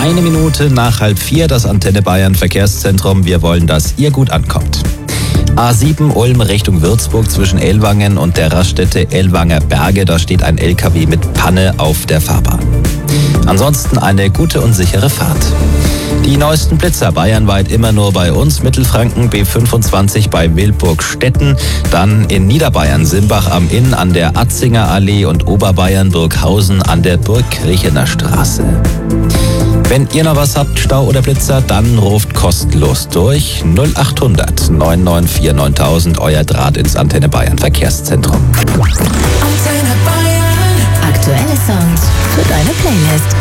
Eine Minute nach 3:30 das Antenne Bayern Verkehrszentrum. Wir wollen, dass ihr gut ankommt. A7 Ulm Richtung Würzburg zwischen Ellwangen und der Raststätte Ellwanger Berge. Da steht ein LKW mit Panne auf der Fahrbahn. Ansonsten eine gute und sichere Fahrt. Die neuesten Blitzer bayernweit immer nur bei uns. Mittelfranken B25 bei Wilburg-Stetten, dann in Niederbayern Simbach am Inn an der Atzinger Allee und Oberbayern Burghausen an der Burgkirchener Straße. Wenn ihr noch was habt, Stau oder Blitzer, dann ruft kostenlos durch 0800 994 9000, euer Draht ins Antenne Bayern Verkehrszentrum. Antenne Bayern. Aktuelle Songs für deine Playlist.